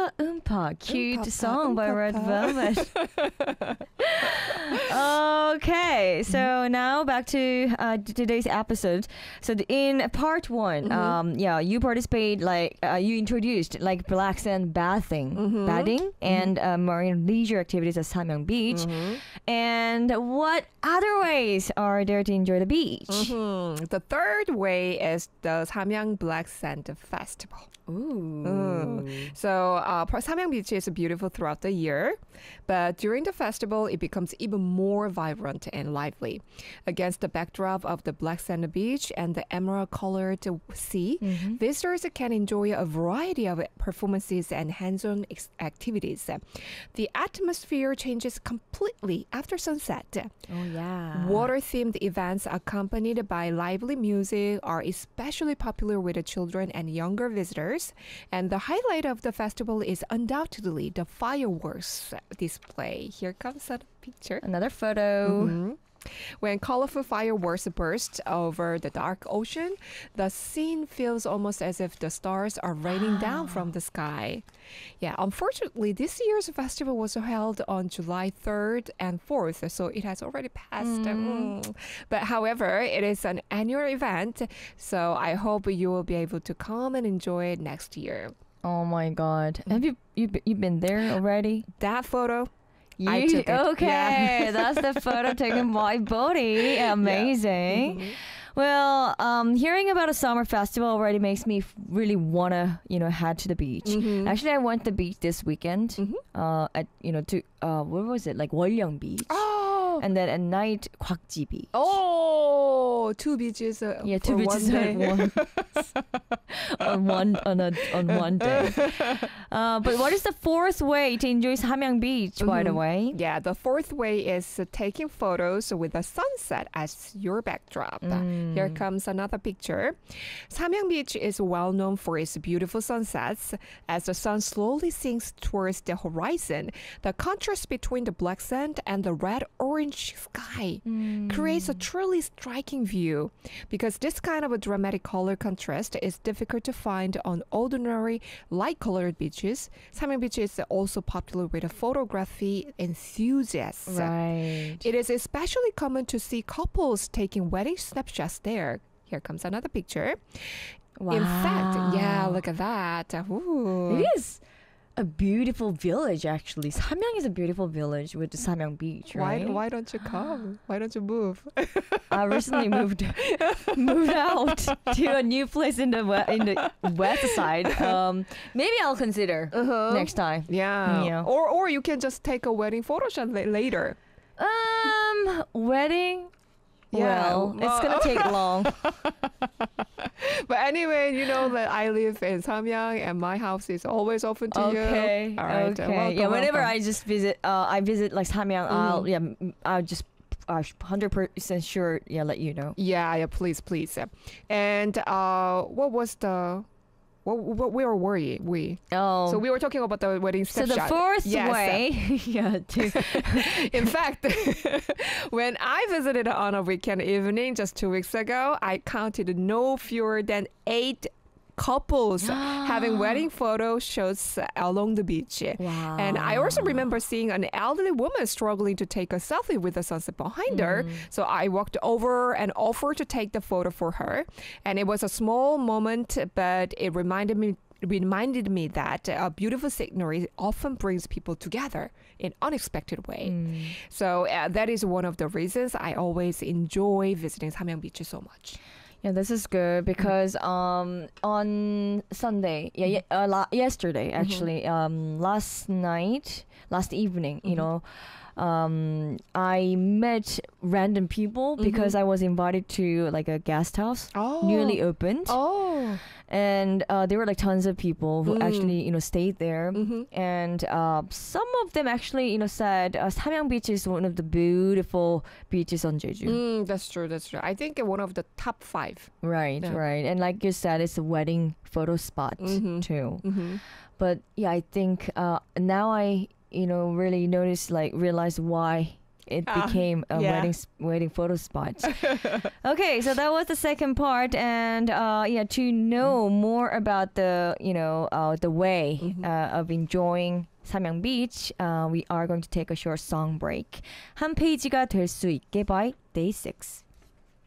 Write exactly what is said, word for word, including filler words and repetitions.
Oompa Oompa. Cute Oompa, song by Red Velvet. Okay, so now back to uh, today's episode. So the, in part one, Mhm. um, yeah, you participate like uh, you introduced like black sand bathing, Mhm. bathing, and uh, marine leisure activities at Samyang Beach. Mhm. And what other ways are there to enjoy the beach? Mhm. The third way is the Samyang Black Sand Festival. Ooh. Mm. So uh, Samyang Beach is beautiful throughout the year, but during the festival, it becomes even more vibrant and lively. Against the backdrop of the black sand beach and the emerald-colored sea, Mhm. visitors can enjoy a variety of performances and hands-on ex- activities. The atmosphere changes completely after sunset. Oh yeah. Water-themed events accompanied by lively music are especially popular with the children and younger visitors. And the highlight of the festival is undoubtedly the fireworks display. Here comes a picture. Another photo. Mhm. When colorful fireworks burst over the dark ocean, the scene feels almost as if the stars are raining down from the sky. Yeah, unfortunately, this year's festival was held on July third and fourth, so it has already passed. Mm. But however, it is an annual event, so I hope you will be able to come and enjoy it next year. Oh my God. Have you you be- you been there already? That photo, You, I took it. Okay, Yeah. that's the photo taken by Bodhi. Amazing. Mhm. Well, um, hearing about a summer festival already makes me f- really wanna, you know, head to the beach. Mhm. Actually, I went to the beach this weekend. Mhm. Uh, at you know, to uh, where was it? Like Wolyeong Beach. Oh, And then at night, Gwakji Beach. oh, two beaches. Uh, Yeah, two for beaches one at day. one on one on a on one day. Uh, but what is the fourth way to enjoy Samyang Beach? By the Mhm. way. Yeah, the fourth way is uh, taking photos with the sunset as your backdrop. Mm. Here comes another picture. Samyang Beach is well known for its beautiful sunsets. As the sun slowly sinks towards the horizon, the contrast between the black sand and the red-orange sky Mm. creates a truly striking view. Because this kind of a dramatic color contrast is difficult to find on ordinary light-colored beaches, Samyang Beach is also popular with the photography enthusiasts. Right. It is especially common to see couples taking wedding snapshots there. Here comes another picture. Wow. In fact, yeah, look at that. Ooh. It is a beautiful village, actually. Samyang is a beautiful village with the Samyang Beach, Why, right? why don't you come? Why don't you move? I recently moved moved out to a new place in the we- in the west side. Um, maybe I'll consider Uh-huh. next time. Yeah. Yeah. Or or you can just take a wedding photo shot la- later. Um, wedding. Yeah, Well, it's well- gonna take long. But anyway, you know that I live in Samyang and my house is always open to you. Okay. All right. Okay. uh, welcome, yeah. Whenever welcome. I just visit, uh, I visit like Samyang. I'll Mhm. yeah, m- I'll just uh, hundred percent sure. Yeah, let you know. Yeah, yeah, please, please. And uh, what was the what, what where were we? We Oh. so we were talking about the wedding So the snapshot. fourth Yes. way, yeah, to In fact, when I visited on a weekend evening just two weeks ago, I counted no fewer than eight couples having wedding photo shoots along the beach. Wow. And I also remember seeing an elderly woman struggling to take a selfie with the sunset behind her. Mm. So I walked over and offered to take the photo for her. And it was a small moment, but it reminded me reminded me that a beautiful scenery often brings people together in unexpected way. Mm. So uh, that is one of the reasons I always enjoy visiting Samyang Beach so much. Yeah, this is good because um on Sunday, yeah, ye- uh, la- yesterday actually, um last night, last evening, you Mhm. know, um I met random people because I was invited to like a guest house Oh. newly opened, Oh. and uh, there were like tons of people who Mm. actually you know stayed there. Mm-hmm. And uh, some of them actually, you know, said uh, Samyang Beach is one of the beautiful beaches on Jeju. Mm, that's true. That's true. I think one of the top five. Right, Yeah. right. And like you said, it's a wedding photo spot Mhm. too. Mm-hmm. But yeah, I think uh, now I, you know, really notice, like, realize why it Ah, became a yeah. wedding s- wedding photo spot. Okay, so that was the second part, and uh, yeah, to know more about the you know uh, the way Mhm. uh, of enjoying Samyang Beach, uh, we are going to take a short song break. 한 페이지가 될 수 있게 by Day six.